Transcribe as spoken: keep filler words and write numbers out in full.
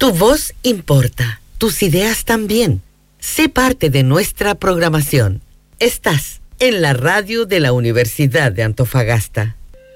Tu voz importa, tus ideas también. Sé parte de nuestra programación. Estás en la radio de la Universidad de Antofagasta.